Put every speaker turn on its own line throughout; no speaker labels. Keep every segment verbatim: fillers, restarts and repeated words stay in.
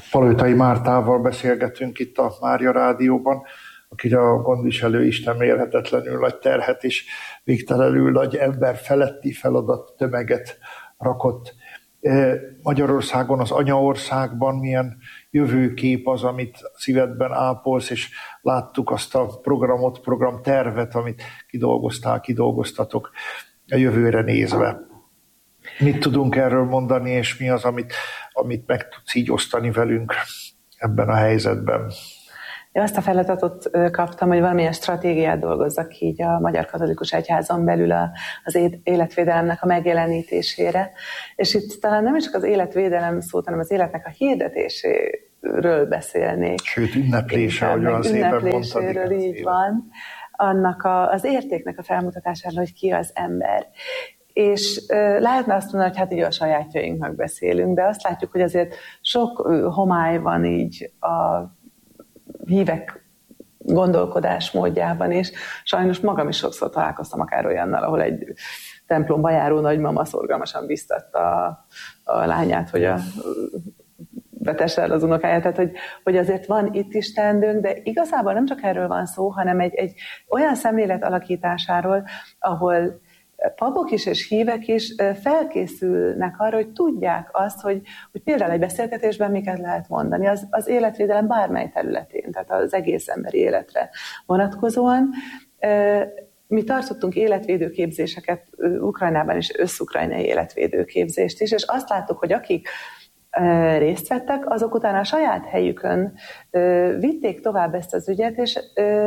Palotay Mártával beszélgetünk itt a Mária Rádióban, akire a gondviselő Isten mérhetetlenül nagy terhet és végtelenül nagy ember feletti feladat tömeget rakott. Magyarországon, az anyaországban milyen jövőkép az, amit szívedben ápolsz, és láttuk azt a programot, programtervet, amit kidolgoztál, kidolgoztatok a jövőre nézve. Mit tudunk erről mondani, és mi az, amit, amit meg tudsz így osztani velünk ebben a helyzetben?
Én azt a feladatot kaptam, hogy valamilyen stratégiát dolgozzak így a Magyar Katolikus Egyházon belül az életvédelemnek a megjelenítésére. És itt talán nem is csak az életvédelem szót, hanem az életnek a hirdetéséről beszélnék.
Sőt, ünneplése, ahogy olyan szépen mondtad.
Ünnepléséről így van. Annak a, az értéknek a felmutatásáról, hogy ki az ember. És uh, lehetne azt mondani, hogy hát így a sajátjainknak beszélünk, de azt látjuk, hogy azért sok uh, homály van így a hívek gondolkodásmódjában, és sajnos magam is sokszor találkoztam akár olyannal, ahol egy templomba járó nagymama szorgalmasan biztatta a, a lányát, hogy a vetesse el az unokáját, tehát hogy, hogy azért van itt is teendőnk, de igazából nem csak erről van szó, hanem egy, egy olyan szemlélet alakításáról, ahol papok is és hívek is felkészülnek arra, hogy tudják azt, hogy, hogy például egy beszélgetésben miket lehet mondani az, az életvédelem bármely területén, tehát az egész emberi életre vonatkozóan. Mi tartottunk életvédő képzéseket Ukrajnában is, összukrajnai életvédő képzést is, és azt láttuk, hogy akik részt vettek, azok utána a saját helyükön vitték tovább ezt az ügyet, és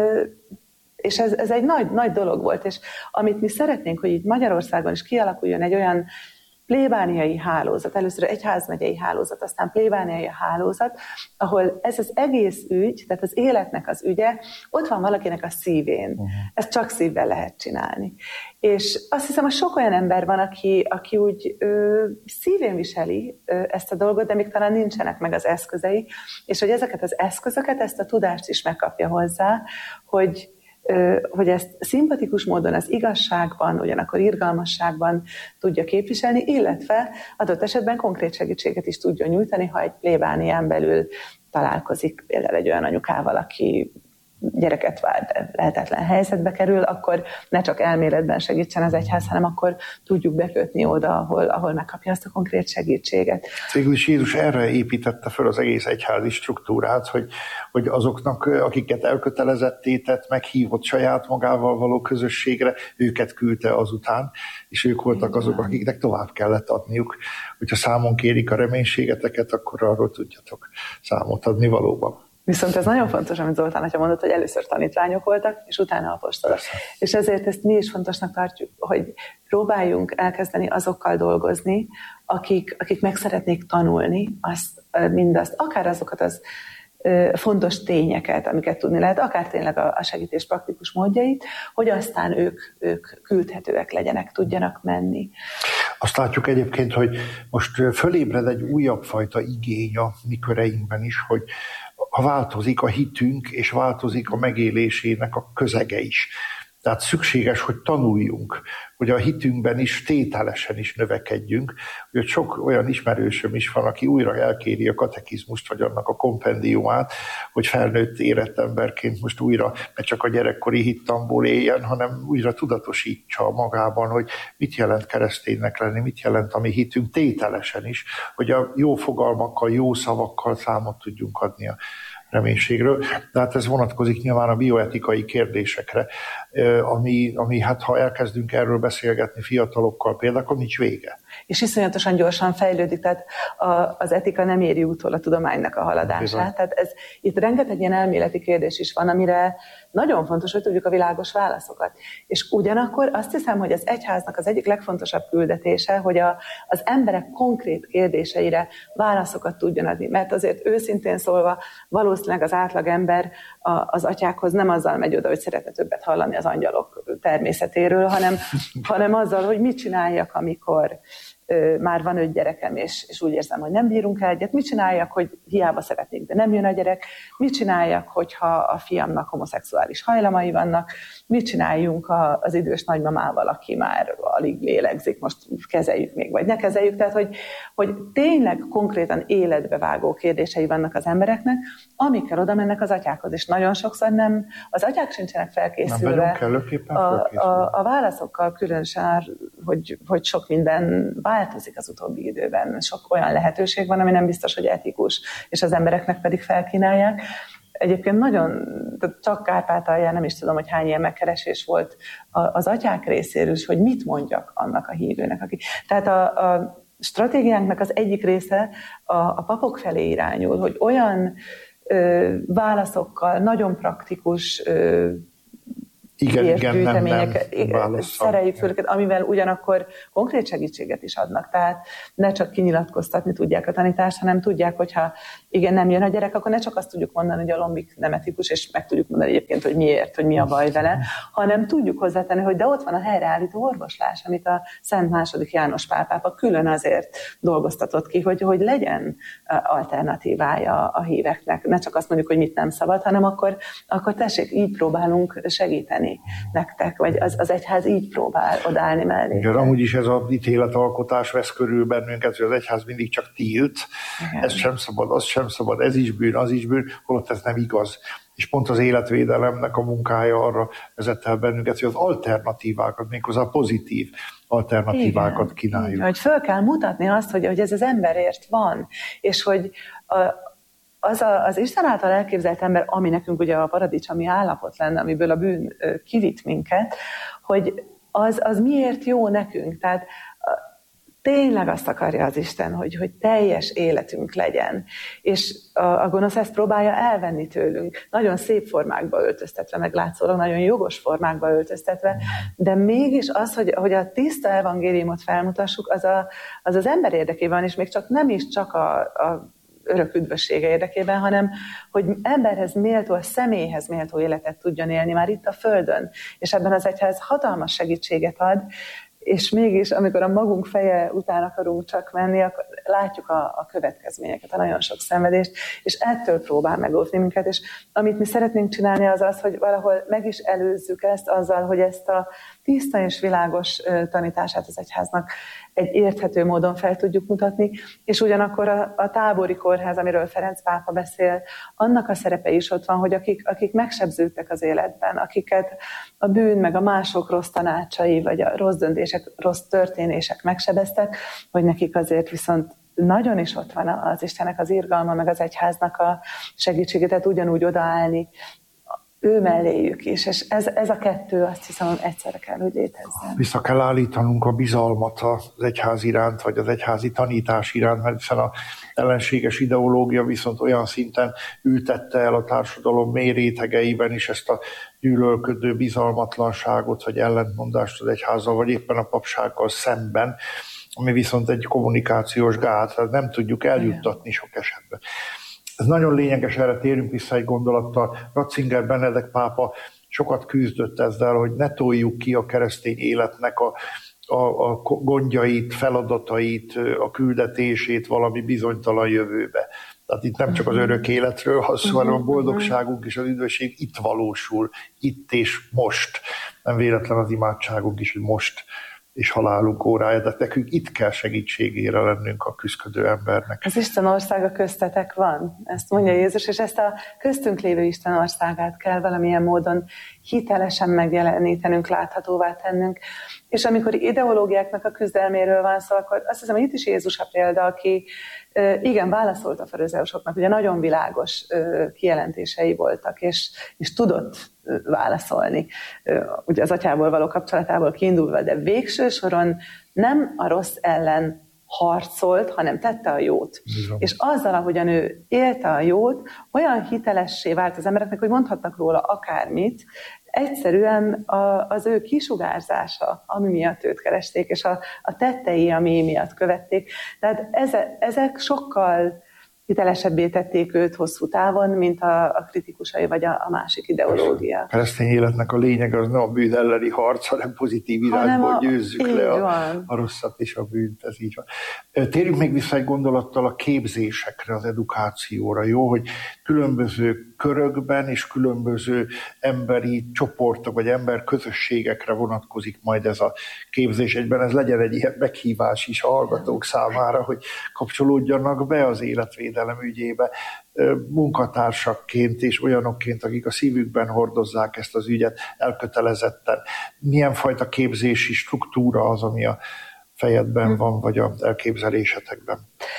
És ez, ez egy nagy, nagy dolog volt, és amit mi szeretnénk, hogy itt Magyarországon is kialakuljon egy olyan plébániai hálózat, először egyházmegyei hálózat, aztán plébániai hálózat, ahol ez az egész ügy, tehát az életnek az ügye, ott van valakinek a szívén. Uh-huh. Ezt csak szívvel lehet csinálni. És azt hiszem, hogy sok olyan ember van, aki, aki úgy ö, szívén viseli ö, ezt a dolgot, de még talán nincsenek meg az eszközei, és hogy ezeket az eszközöket, ezt a tudást is megkapja hozzá, hogy hogy ezt szimpatikus módon az igazságban, ugyanakkor irgalmasságban tudja képviselni, illetve adott esetben konkrét segítséget is tudjon nyújtani, ha egy plébánián belül találkozik például egy olyan anyukával, aki gyereket vár, de lehetetlen helyzetbe kerül, akkor ne csak elméletben segítsen az egyház, hanem akkor tudjuk bekötni oda, ahol, ahol megkapja azt a konkrét segítséget.
Végül is Jézus erre építette föl az egész egyházi struktúrát, hogy, hogy azoknak, akiket elkötelezetté tett, meghívott saját magával való közösségre, őket küldte azután, és ők voltak azok, akiknek tovább kellett adniuk. Hogyha számon kérik a reménységeteket, akkor arról tudjatok számot adni valóban.
Viszont ez nagyon fontos, amit Zoltán atya mondott, hogy először tanítványok voltak, és utána apostolok. És ezért ezt mi is fontosnak tartjuk, hogy próbáljunk elkezdeni azokkal dolgozni, akik, akik meg szeretnék tanulni azt, mindazt, akár azokat az fontos tényeket, amiket tudni lehet, akár tényleg a segítés praktikus módjait, hogy aztán ők, ők küldhetőek legyenek, tudjanak menni.
Azt látjuk egyébként, hogy most fölébred egy újabb fajta igény a mi köreinkben is, hogy ha változik a hitünk, és változik a megélésének a közege is. Tehát szükséges, hogy tanuljunk, hogy a hitünkben is tételesen is növekedjünk. Hogy sok olyan ismerősöm is van, aki újra elkéri a katekizmust, vagy annak a kompendiumát, hogy felnőtt érett emberként most újra ne csak a gyerekkori hittamból éljen, hanem újra tudatosítsa magában, hogy mit jelent kereszténynek lenni, mit jelent a mi hitünk tételesen is, hogy a jó fogalmakkal, jó szavakkal számot tudjunk adni a reménységről, de hát ez vonatkozik nyilván a bioetikai kérdésekre, ami, ami hát ha elkezdünk erről beszélgetni fiatalokkal például, akkor nincs vége.
És iszonyatosan gyorsan fejlődik, tehát a, az etika nem éri utol a tudománynak a haladását. Bizony. Tehát ez, itt rengeteg ilyen elméleti kérdés is van, amire nagyon fontos, hogy tudjuk a világos válaszokat. És ugyanakkor azt hiszem, hogy az egyháznak az egyik legfontosabb küldetése, hogy a, az emberek konkrét kérdéseire válaszokat tudjon adni. Mert azért őszintén szólva valószínűleg az átlagember az atyákhoz nem azzal megy oda, hogy szeretne többet hallani az angyalok természetéről, hanem, hanem azzal, hogy mit csináljak, amikor már van öt gyerekem, és, és úgy érzem, hogy nem bírunk el egyet. Mit csináljak, hogy hiába szeretnék, de nem jön a gyerek? Mit csináljak, hogyha a fiamnak homoszexuális hajlamai vannak? Mit csináljunk a, az idős nagymamával, aki már alig lélegzik, most kezeljük még, vagy ne kezeljük? Tehát, hogy, hogy tényleg konkrétan életbevágó kérdései vannak az embereknek, amikkel oda mennek az atyákhoz, és nagyon sokszor nem, az atyák sincsenek felkészülve.
Nem
a, a, a válaszokkal különösen, hogy, hogy sok minden változik az utóbbi időben. Sok olyan lehetőség van, ami nem biztos, hogy etikus, és az embereknek pedig felkínálják. Egyébként nagyon, csak Kárpátalján nem is tudom, hogy hány ilyen megkeresés volt az atyák részéről, hogy mit mondjak annak a hívőnek. Aki... Tehát a, a stratégiánknak az egyik része a, a papok felé irányul, hogy olyan ö, válaszokkal, nagyon praktikus ö,
igen, igen, nem, nem
szereljük föl őket, amivel ugyanakkor konkrét segítséget is adnak. Tehát ne csak kinyilatkoztatni tudják a tanítást, hanem tudják, hogyha igen, nem jön a gyerek, akkor ne csak azt tudjuk mondani, hogy a lombik nem etikus, és meg tudjuk mondani egyébként, hogy miért, hogy mi a baj vele, hanem tudjuk hozzátenni, hogy de ott van a helyreállító orvoslás, amit a Szent második János Pál pápa külön azért dolgoztatott ki, hogy, hogy legyen alternatívája a híveknek. Ne csak azt mondjuk, hogy mit nem szabad, hanem akkor, akkor tessék, így próbálunk segíteni nektek, vagy az, az egyház így próbál odállni mellé.
Igen, amúgy is ez az ítéletalkotás vesz körül bennünket, hogy az egyház mindig csak tilt, igen. Ez sem szabad, az sem szabad, ez is bűn, az is bűn, holott ez nem igaz. És pont az életvédelemnek a munkája arra vezet el bennünket, hogy az alternatívákat, méghozzá pozitív alternatívákat igen. kínáljuk.
Igen, hogy föl kell mutatni azt, hogy, hogy ez az emberért van, és hogy a, Az, a, az Isten által elképzelt ember, ami nekünk ugye a paradicsomi állapot lenne, amiből a bűn kivitt minket, hogy az, az miért jó nekünk. Tehát tényleg azt akarja az Isten, hogy, hogy teljes életünk legyen. És a, a gonosz ezt próbálja elvenni tőlünk. Nagyon szép formákba öltöztetve, meg látszólag nagyon jogos formákba öltöztetve, de mégis az, hogy, hogy a tiszta evangéliumot felmutassuk, az, a, az az ember érdekében, és még csak nem is csak a, a örök üdvössége érdekében, hanem hogy emberhez méltó, a személyhez méltó életet tudjon élni már itt a Földön. És ebben az egyház hatalmas segítséget ad, és mégis, amikor a magunk feje után akarunk csak menni, akkor látjuk a, a következményeket, a nagyon sok szenvedést, és ettől próbál megóvni minket, és amit mi szeretnénk csinálni az az, hogy valahol meg is előzzük ezt azzal, hogy ezt a tiszta és világos tanítását az egyháznak egy érthető módon fel tudjuk mutatni, és ugyanakkor a, a tábori kórház, amiről Ferenc pápa beszél, annak a szerepe is ott van, hogy akik, akik megsebződtek az életben, akiket a bűn, meg a mások rossz tanácsai, vagy a rossz döntések, rossz történések megsebeztek, hogy nekik azért viszont nagyon is ott van az Istennek az irgalma, meg az egyháznak a segítsége, tehát ugyanúgy odaállni ő melléjük is, és ez, ez a kettő, azt hiszem, egyszerre kell, hogy létezzen.
Vissza kell állítanunk a bizalmat az egyház iránt, vagy az egyházi tanítás iránt, mert hiszen a ellenséges ideológia viszont olyan szinten ültette el a társadalom mély rétegeiben is ezt a gyűlölködő bizalmatlanságot, vagy ellentmondást az egyházzal, vagy éppen a papsággal szemben, ami viszont egy kommunikációs gát, tehát nem tudjuk eljuttatni sok esetben. Ez nagyon lényeges, erre térünk vissza egy gondolattal. Ratzinger Benedek pápa sokat küzdött ezzel, hogy ne toljuk ki a keresztény életnek a, a, a gondjait, feladatait, a küldetését valami bizonytalan jövőbe. Tehát itt nem csak az örök életről van szó, hanem a boldogságunk és az üdvösség itt valósul, itt és most. Nem véletlen az imádságunk is, hogy most és halálunk órája, de nekünk itt kell segítségére lennünk a küszködő embernek.
Az Isten országa köztetek van, ezt mondja Jézus, és ezt a köztünk lévő Isten országát kell valamilyen módon hitelesen megjelenítenünk, láthatóvá tennünk. És amikor ideológiáknak a küzdelméről van szó, akkor azt hiszem, hogy itt is Jézus a példa, aki igen, válaszolt a farizeusoknak, ugye nagyon világos kijelentései voltak, és, és tudott válaszolni, ugye az atyából való kapcsolatából kiindulva, de végső soron nem a rossz ellen harcolt, hanem tette a jót. Bizony. És azzal, ahogyan ő élte a jót, olyan hitelessé vált az embereknek, hogy mondhatnak róla akármit, egyszerűen a, az ő kisugárzása, ami miatt őt keresték, és a, a tettei, ami miatt követték. Tehát eze, ezek sokkal hitelesebbé tették őt hosszú távon, mint a, a kritikusai vagy a, a másik ideológia.
A keresztény életnek a lényeg az nem a bűn elleni harc, hanem pozitív irányból győzzük le a, a rosszat és a bűnt, ez így van. Térjünk még vissza egy gondolattal a képzésekre, az edukációra, jó, hogy különböző körökben és különböző emberi csoportok vagy emberközösségekre vonatkozik majd ez a képzés. Egyben ez legyen egy ilyen meghívás is a hallgatók számára, hogy kapcsolódjanak be az életvédelem ügyébe munkatársakként és olyanokként, akik a szívükben hordozzák ezt az ügyet elkötelezetten. Milyen fajta képzési struktúra az, ami a fejedben van, vagy az elképzelésetekben?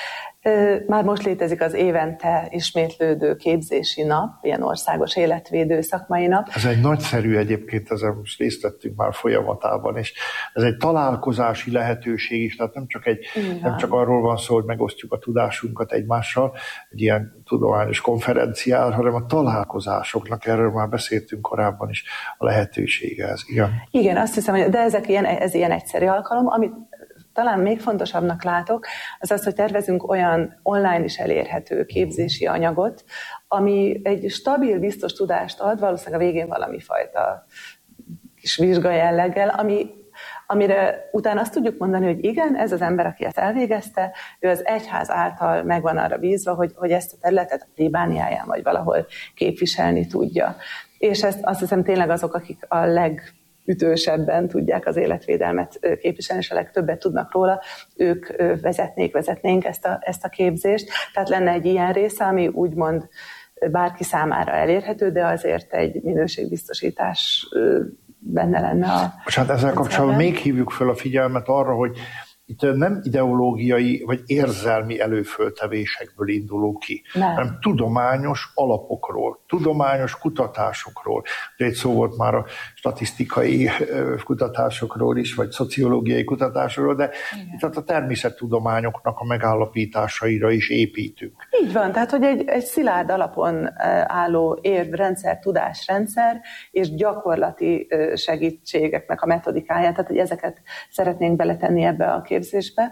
Már most létezik az évente ismétlődő képzési nap, ilyen országos életvédő szakmai nap.
Ez egy nagyszerű egyébként, ezen most részt vettünk már folyamatában, és ez egy találkozási lehetőség is, tehát nem csak, egy, nem csak arról van szó, hogy megosztjuk a tudásunkat egymással, egy ilyen tudományos konferenciál, hanem a találkozásoknak, erről már beszéltünk korábban is, a lehetősége ez. Igen,
Igen, azt hiszem, hogy de ezek ilyen, ez ilyen egyszerű alkalom, amit talán még fontosabbnak látok, az az, hogy tervezünk olyan online is elérhető képzési anyagot, ami egy stabil, biztos tudást ad, valószínűleg a végén valami fajta kis vizsga jelleggel, ami, amire utána azt tudjuk mondani, hogy igen, ez az ember, aki ezt elvégezte, ő az egyház által megvan arra bízva, hogy, hogy ezt a területet a plébániáján vagy valahol képviselni tudja. És ezt azt hiszem tényleg azok, akik a leg ütősebben tudják az életvédelmet képviselni, és a legtöbbet tudnak róla, ők vezetnék, vezetnénk ezt a, ezt a képzést. Tehát lenne egy ilyen része, ami úgymond bárki számára elérhető, de azért egy minőségbiztosítás benne lenne a...
És hát ezzel kapcsolatban még hívjuk fel a figyelmet arra, hogy itt nem ideológiai vagy érzelmi előföltevésekből indulunk ki, nem. hanem tudományos alapokról, tudományos kutatásokról. De egy szó volt már a statisztikai kutatásokról is, vagy szociológiai kutatásokról, de tehát a természettudományoknak a megállapításaira is építünk.
Így van, tehát hogy egy, egy szilárd alapon álló érvrendszer, tudásrendszer és gyakorlati segítségeknek a metodikáját, tehát hogy ezeket szeretnénk beletenni ebbe a képzésbe,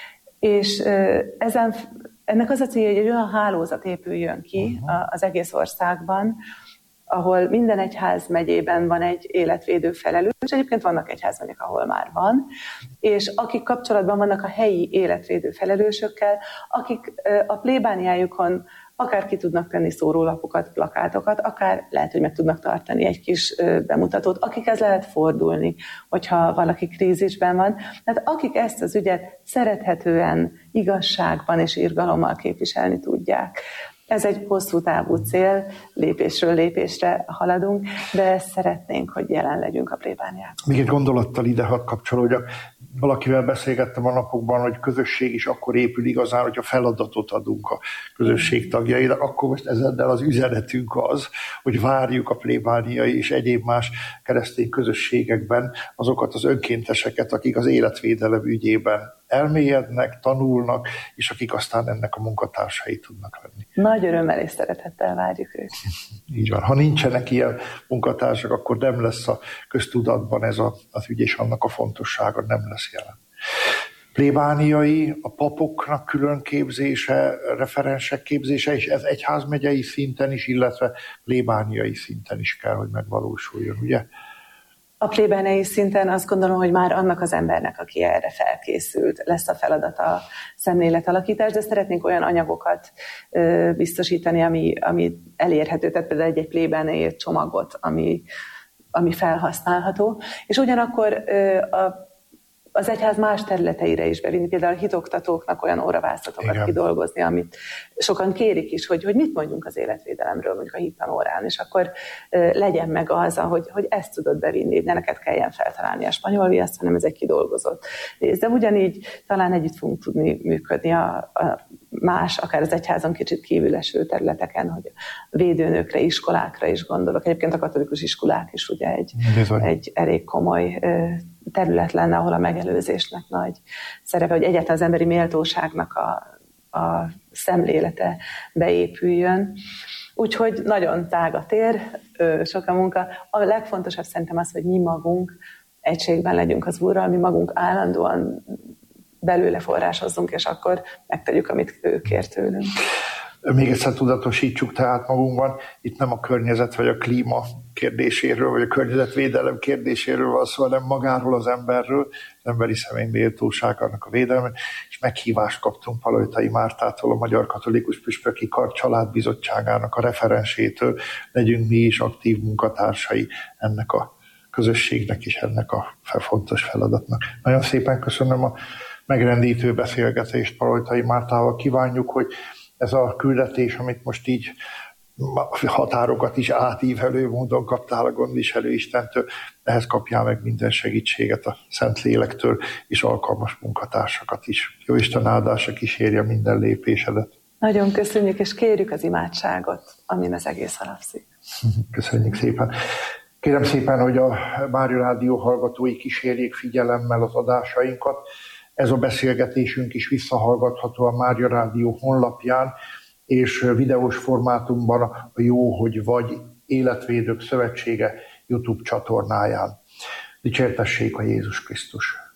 és ezen, ennek az a célja, hogy egy olyan hálózat épüljön ki uh-huh. az egész országban, ahol minden egyházmegyében van egy életvédő felelős, és egyébként vannak egyházmegyek, ahol már van, és akik kapcsolatban vannak a helyi életvédő felelősökkel, akik a plébániájukon akár ki tudnak tenni szórólapokat, plakátokat, akár lehet, hogy meg tudnak tartani egy kis bemutatót, akikhez lehet fordulni, hogyha valaki krízisben van. Tehát akik ezt az ügyet szerethetően, igazságban és irgalommal képviselni tudják. Ez egy hosszú távú cél, lépésről lépésre haladunk, de szeretnénk, hogy jelen legyünk a plébániában.
Még egy gondolattal ide hadd kapcsolódjak. Valakivel beszélgettem a napokban, hogy közösség is akkor épül igazán, hogyha feladatot adunk a közösség tagjainak, akkor most ezzel az üzenetünk az, hogy várjuk a plébániai és egyéb más keresztény közösségekben azokat az önkénteseket, akik az életvédelem ügyében elmélyednek, tanulnak, és akik aztán ennek a munkatársai tudnak lenni.
Nagy örömmel és szeretettel várjuk őket.
Így van. Ha nincsenek ilyen munkatársak, akkor nem lesz a köztudatban ez a, az ügy, és annak a fontossága nem lesz jelen. Plébániai, a papoknak külön képzése, referensek képzése, és ez egyházmegyei szinten is, illetve plébániai szinten is kell, hogy megvalósuljon, ugye?
A plébániai szinten azt gondolom, hogy már annak az embernek, aki erre felkészült, lesz a feladata a szemléletalakítás, de szeretnénk olyan anyagokat biztosítani, ami, ami elérhető, tehát például egy, egy plébániai csomagot, ami, ami felhasználható, és ugyanakkor a az egyház más területeire is bevinni, például a hitoktatóknak olyan óravászatokat Igen. kidolgozni, amit sokan kérik is, hogy, hogy mit mondjunk az életvédelemről, mondjuk a hittanórán, és akkor uh, legyen meg az, hogy, hogy ezt tudod bevinni, ne neked kelljen feltalálni a spanyol viaszt, hanem ez egy kidolgozott rész. De ugyanígy talán együtt fogunk tudni működni a, a más, akár az egyházon kicsit kívül eső területeken, hogy védőnőkre, iskolákra is gondolok. Egyébként a katolikus iskolák is ugye egy, egy elég komoly uh, terület lenne, ahol a megelőzésnek nagy szerepe, hogy egyáltalán az emberi méltóságnak a, a szemlélete beépüljön. Úgyhogy nagyon tág a tér, sok a munka. A legfontosabb szerintem az, hogy mi magunk egységben legyünk az Úrral, mi magunk állandóan belőle forrásozzunk, és akkor megtegyük, amit ő kér tőlünk.
Még egyszer tudatosítsuk tehát magunkban, itt nem a környezet vagy a klíma kérdéséről, vagy a környezetvédelem kérdéséről van szó, hanem magáról az emberről, az emberi személy méltóságának a védelme, és meghívást kaptunk Palottai Mártától, a Magyar Katolikus Püspöki Kar Családbizottságának a referensétől, legyünk mi is aktív munkatársai ennek a közösségnek és ennek a fontos feladatnak. Nagyon szépen köszönöm a megrendítő beszélgetést Palottai Mártával. Kívánjuk, hogy ez a küldetés, amit most így határokat is átívelő módon kaptál a gondviselő Istentől, ehhez kapjál meg minden segítséget a Szentlélektől, és alkalmas munkatársakat is. Jó Isten áldása kísérje minden lépésedet.
Nagyon köszönjük, és kérjük az imádságot, amin az egész alapszik.
Köszönjük szépen. Kérem szépen, hogy a Mária Rádió hallgatói kísérjék figyelemmel az adásainkat. Ez a beszélgetésünk is visszahallgatható a Mária Rádió honlapján, és videós formátumban a Jó, hogy vagy Életvédők Szövetsége YouTube csatornáján. Dicsértessék a Jézus Krisztus!